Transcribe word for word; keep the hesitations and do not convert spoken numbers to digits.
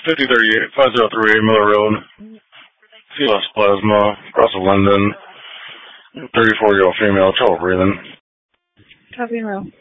fifty thirty-eight, five oh three Miller Road, C L S plasma, across of London, thirty-four-year-old female, trouble breathing. Copy and roll.